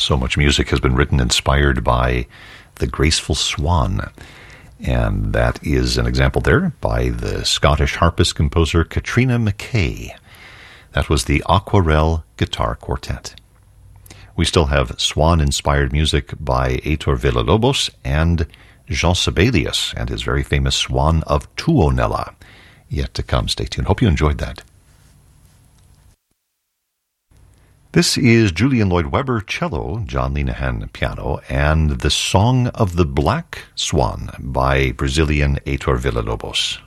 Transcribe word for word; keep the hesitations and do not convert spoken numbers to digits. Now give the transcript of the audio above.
So much music has been written inspired by The Graceful Swan. And that is an example there by the Scottish harpist composer Katrina McKay. That was the Aquarelle Guitar Quartet. We still have Swan-inspired music by Heitor Villa-Lobos and Jean Sibelius and his very famous Swan of Tuonela yet to come. Stay tuned. Hope you enjoyed that. This is Julian Lloyd Webber cello, John Linehan piano, and the Song of the Black Swan by Brazilian Heitor Villa-Lobos.